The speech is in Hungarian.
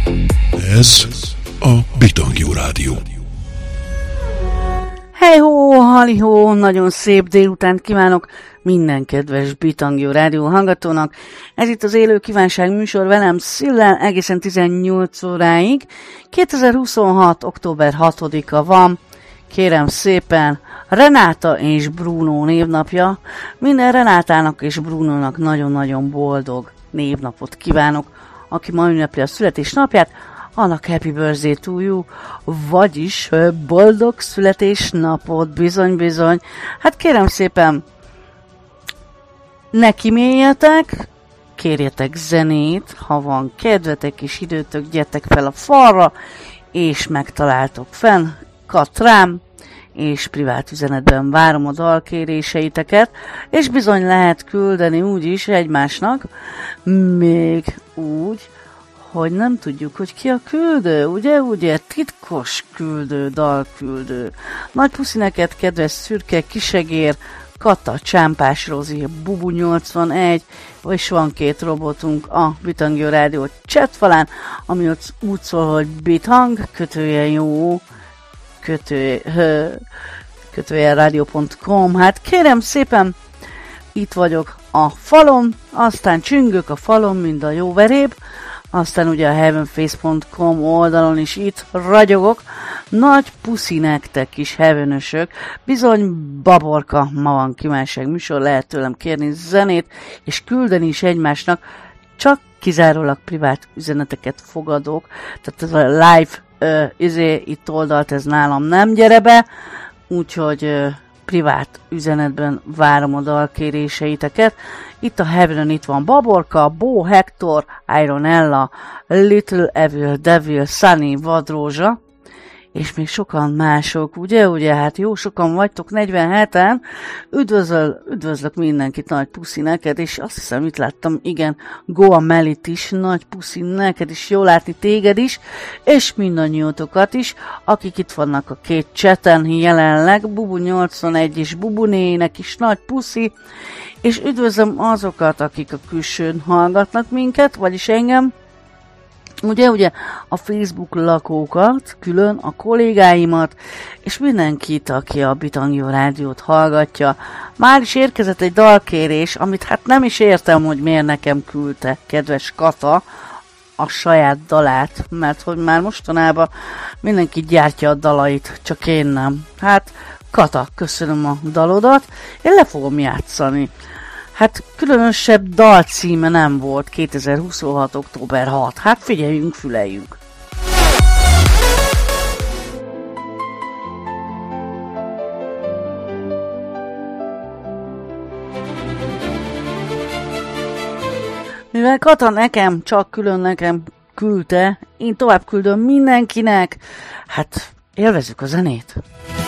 Ez a Bitangjú Rádió. Hey-ho, halihó, nagyon szép délutánt kívánok minden kedves Bitangjú Rádió hallgatónak. Ez itt az élő kívánság műsor velem Szillel egészen 18 óráig. 2026. október 6-a van. Kérem szépen, Renáta és Bruno névnapja. Minden Renátának és Brunónak nagyon-nagyon boldog névnapot kívánok. Aki ma ünnepli a születésnapját, annak happy birthday to you, vagyis boldog születésnapot, bizony. Hát kérem szépen, ne kiméljetek, kérjetek zenét, ha van kedvetek és időtök, gyertek fel a falra, és megtaláltok fenn, katrám, és privát üzenetben várom a dalkéréseiteket, és bizony lehet küldeni úgy is egymásnak, még úgy, hogy nem tudjuk, hogy ki a küldő, ugye, titkos küldő, dalküldő. Nagy puszi neked, kedves szürke, kisegér, Kata, Csámpás Rozi, Bubu 81, és van 2 robotunk a Bitangjú Rádió chatfalán, ami ott úgy szól, hogy Bitang, _jó, _ rádió.com. Hát kérem szépen, itt vagyok a falon, aztán csüngök a falon, mint a jó veréb, aztán ugye a heavenface.com oldalon is itt ragyogok. Nagy puszi nektek is, heavenösök. Bizony Baborka, ma van kívánság műsor, lehet tőlem kérni zenét, és küldeni is egymásnak, csak kizárólag privát üzeneteket fogadok. Tehát ez a live itt oldalt, ez nálam nem gyere be, úgyhogy privát üzenetben várom a dalkéréseiteket. Itt a Heaven-ön itt van Baborka, Bo, Hector, Ironella, Little Evil, Devil, Sunny, Vadrózsa, és még sokan mások, ugye, hát jó sokan vagytok, 47-en, üdvözlök mindenkit, nagy puszi neked, és azt hiszem, itt láttam, igen, Goa Melit is, nagy puszi neked is, jó látni téged is, és mindannyiótokat is, akik itt vannak a 2 chaten jelenleg, Bubu 81 és Bubunének is nagy puszi, és üdvözlöm azokat, akik a külsőn hallgatnak minket, vagyis engem, ugye a Facebook lakókat, külön a kollégáimat, és mindenkit, aki a Bitangjú Rádiót hallgatja. Már is érkezett egy dalkérés, amit hát nem is értem, hogy miért nekem küldte, kedves Kata, a saját dalát, mert hogy már mostanában mindenki gyártja a dalait, csak én nem. Hát Kata, köszönöm a dalodat, én le fogom játszani. Hát különösebb dalcíme nem volt, 2026. október 6. Hát figyeljünk, füleljünk. Mivel Kata nekem, csak külön nekem küldte, én tovább küldöm mindenkinek. Hát élvezzük a zenét.